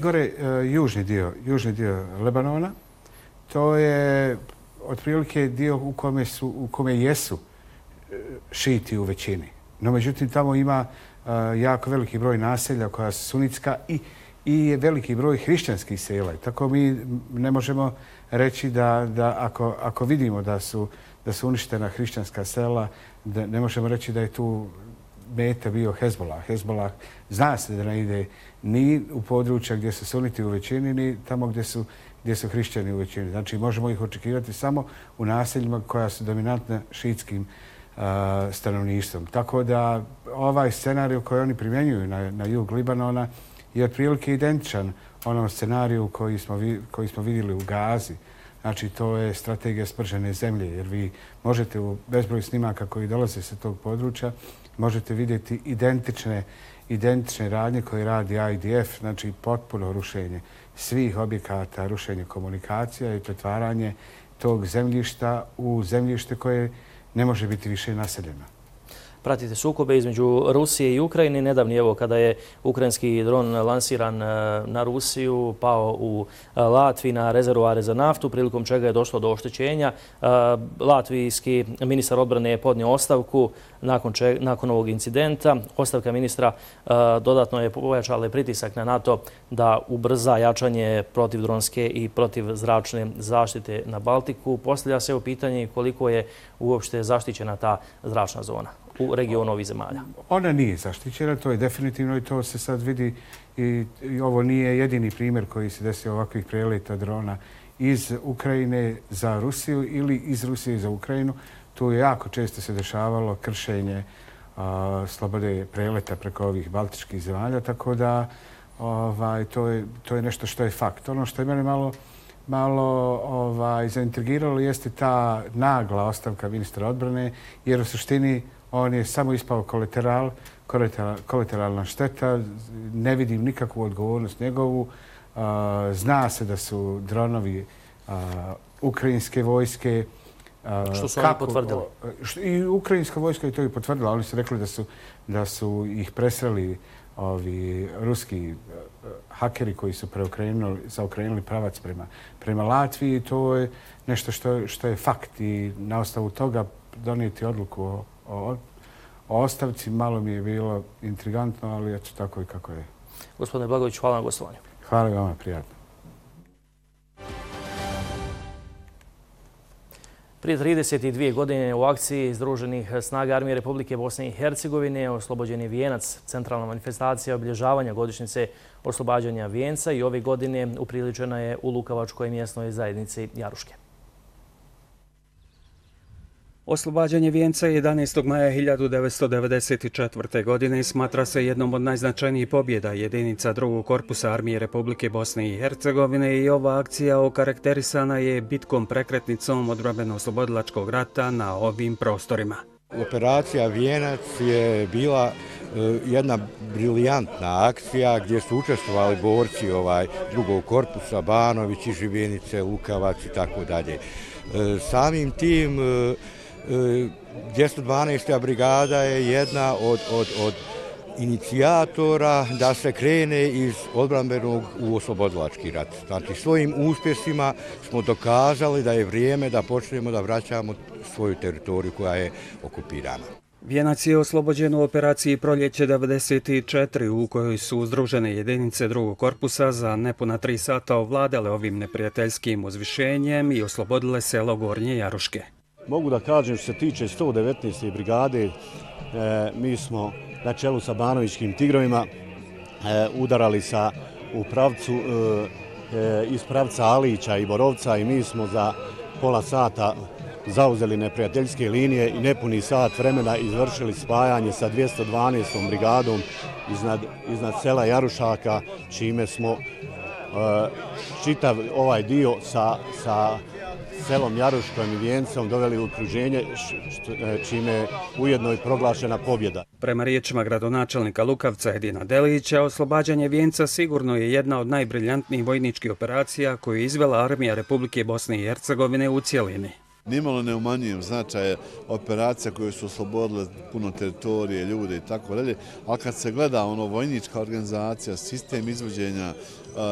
gore južni dio Lebanona. To je otprilike dio u kome jesu šiti u većini. No, međutim, tamo ima jako veliki broj naselja koja su sunitska i veliki broj hrišćanskih sela. Tako mi ne možemo reći da ako vidimo da su uništena hrišćanska sela, da ne možemo reći da je tu meta bio Hezbollah. Hezbollah zna se da ne ide ni u područja gdje su suniti u većini, ni tamo gdje su hrišćani u većini. Znači, možemo ih očekivati samo u naseljima koja su dominantna šiitskim stanovništvom. Tako da ovaj scenarij koji oni primjenjuju na jug Libanona je otprilike identičan onom scenariju koji smo vidjeli u Gazi. Znači, to je strategija spržene zemlje, jer vi možete u bezbroj snimaka koji dolaze sa tog područja, možete vidjeti identične radnje koje radi IDF, znači potpuno rušenje svih objekata, rušenje komunikacija i pretvaranje tog zemljišta u zemljište koje ne može biti više naseljeno. Pratite sukobe između Rusije i Ukrajine. Nedavni, evo, kada je ukrajinski dron lansiran na Rusiju, pao u Latviji na rezervoare za naftu, prilikom čega je došlo do oštećenja. Latvijski ministar odbrane je podnio ostavku nakon ovog incidenta. Ostavka ministra dodatno je pojačala pritisak na NATO da ubrza jačanje protivdronske i protivzračne zaštite na Baltiku. Postavlja se pitanje koliko je uopšte zaštićena ta zračna zona u regionu ovih zemalja. Ona nije zaštićena, to je definitivno i to se sad vidi i ovo nije jedini primjer koji se desio ovakvih preleta drona iz Ukrajine za Rusiju ili iz Rusije za Ukrajinu. Tu je jako često se dešavalo kršenje slobode preleta preko ovih baltičkih zemalja, tako da to je nešto što je fakt. Ono što je mene malo zaintrigiralo jeste ta nagla ostavka ministra odbrane, jer u suštini on je samo ispao kolateralna šteta, ne vidim nikakvu odgovornost njegovu. Zna se da su dronovi ukrajinske vojske. Što su oni potvrdili? I ukrajinska vojska je to i potvrdila. Oni su rekli da su ih presreli ovi ruski hakeri koji su zaokrenuli pravac prema Latviji. To je nešto što je fakt i na osnovu toga donijeti odluku o ostavci. Malo mi je bilo intrigantno, ali eto tako i kako je. Gospodine Blagović, hvala na gostovanju. Hvala vama, prijatno. Prije 32 godine u akciji Združenih snaga Armije Republike Bosne i Hercegovine oslobođen je Vijenac, centralna manifestacija obilježavanja godišnjice oslobađanja Vijenca, i ove godine upriličena je u Lukavačkoj mjesnoj zajednici Jaruške. Oslobađanje Vijenca 11. maja 1994. godine smatra se jednom od najznačajnijih pobjeda jedinica drugog korpusa Armije Republike Bosne i Hercegovine i ova akcija okarakterisana je bitkom prekretnicom odbrambeno-oslobodilačkog rata na ovim prostorima. Operacija Vijenac je bila jedna briljantna akcija gdje su učestvovali borci drugog korpusa, Banović, Živjenice, Lukavac i tako dalje. Samim tim 212. brigada je jedna od inicijatora da se krene iz odbrambenog u oslobodilački rat. Znači, svojim uspjesima smo dokazali da je vrijeme da počnemo da vraćamo svoju teritoriju koja je okupirana. Vijenac je oslobođen u operaciji Proljeće 94, u kojoj su uzdružene jedinice drugog korpusa za nepuna 3 sata ovladale ovim neprijateljskim uzvišenjem i oslobodile selo Gornje Jaruške. Mogu da kažem, što se tiče 119. brigade, mi smo na čelu sa Banovićkim Tigrovima udarali iz pravca Alića i Borovca i mi smo za pola sata zauzeli neprijateljske linije i nepuni sat vremena izvršili spajanje sa 212. brigadom iznad sela Jarušaka, čime smo čitav ovaj dio sa selom Jaruškom i Vijencom doveli u okruženje, čime je ujedno i proglašena pobjeda. Prema riječima gradonačelnika Lukavca Edina Delića, oslobađanje Vijenca sigurno je jedna od najbriljantnijih vojničkih operacija koju je izvela Armija Republike Bosne i Hercegovine u cijelini. Nimalo ne umanjujem značaje operacija koje su oslobodile puno teritorije, ljude i tako dalje, ali kad se gleda vojnička organizacija, sistem izvođenja,